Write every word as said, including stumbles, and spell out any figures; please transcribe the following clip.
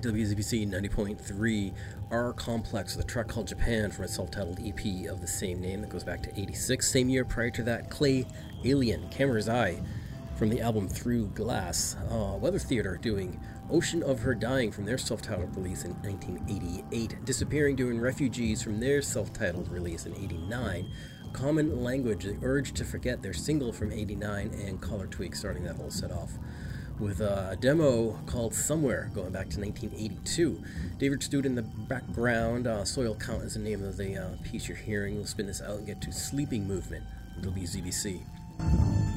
W Z B C ninety point three, R Complex, the track called Japan from a self-titled E P of the same name that goes back to eighty-six. Same year prior to that, Clay Alien, Camera's Eye, from the album Through Glass. Uh, Weather Theater doing Ocean of Her Dying from their self-titled release in nineteen eighty-eight. Disappearing doing Refugees from their self-titled release in eighty-nine. Common Language, The Urge to Forget, their single from eighty-nine, and Color Tweak starting that whole set off with a demo called Somewhere, going back to nineteen eighty-two. David Stewart in the background. uh, Soil Count is the name of the uh, piece you're hearing. We'll spin this out and get to Sleeping Movement, W Z B C.